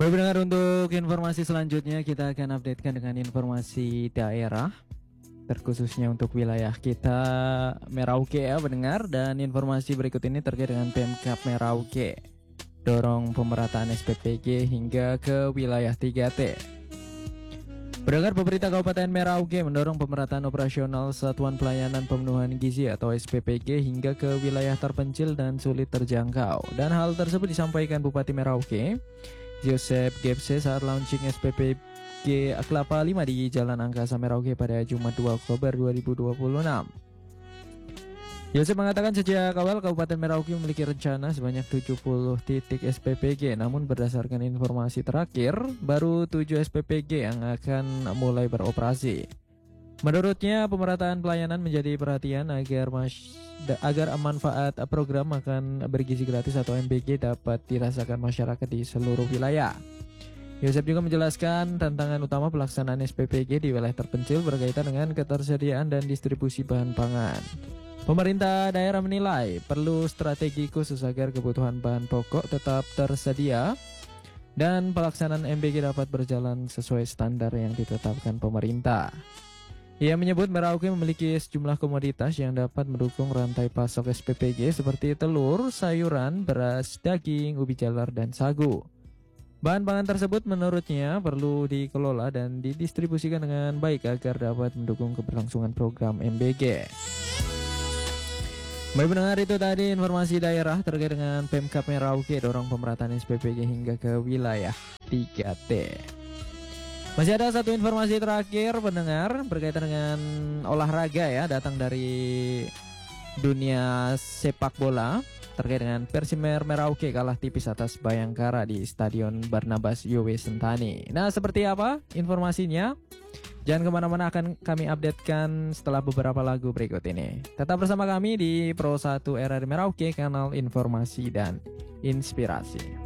Baik pendengar, untuk informasi selanjutnya kita akan updatekan dengan informasi daerah, terkhususnya untuk wilayah kita Merauke ya pendengar. Dan informasi berikut ini terkait dengan Pemkab Merauke, dorong pemerataan SPPG hingga ke wilayah 3T. Pendengar, pemerintah Kabupaten Merauke mendorong pemerataan operasional Satuan Pelayanan Pemenuhan Gizi atau SPPG hingga ke wilayah terpencil dan sulit terjangkau. Dan hal tersebut disampaikan Bupati Merauke Joseph Gebse saat launching SPPG Kelapa 5 di Jalan Angkasa Merauke pada Jumat 2 Oktober 2026. Joseph mengatakan sejak awal Kabupaten Merauke memiliki rencana sebanyak 70 titik SPPG, namun berdasarkan informasi terakhir baru 7 SPPG yang akan mulai beroperasi. Menurutnya, pemerataan pelayanan menjadi perhatian agar manfaat program makan bergizi gratis atau MBG dapat dirasakan masyarakat di seluruh wilayah. Yosep juga menjelaskan tantangan utama pelaksanaan SPPG di wilayah terpencil berkaitan dengan ketersediaan dan distribusi bahan pangan. Pemerintah daerah menilai perlu strategi khusus agar kebutuhan bahan pokok tetap tersedia dan pelaksanaan MBG dapat berjalan sesuai standar yang ditetapkan pemerintah. Ia menyebut Merauke memiliki sejumlah komoditas yang dapat mendukung rantai pasok SPPG seperti telur, sayuran, beras, daging, ubi jalar, dan sagu. Bahan pangan tersebut menurutnya perlu dikelola dan didistribusikan dengan baik agar dapat mendukung keberlangsungan program MBG. Baik pendengar, itu tadi informasi daerah terkait dengan Pemkab Merauke dorong pemerataan SPPG hingga ke wilayah 3T. Masih ada satu informasi terakhir pendengar berkaitan dengan olahraga ya, datang dari dunia sepak bola terkait dengan Persimer Merauke kalah tipis atas Bayangkara di Stadion Barnabas Yowe Sentani. Nah, seperti apa informasinya? Jangan kemana-mana, akan kami updatekan setelah beberapa lagu berikut ini. Tetap bersama kami di Pro 1 RRI Merauke, kanal informasi dan inspirasi.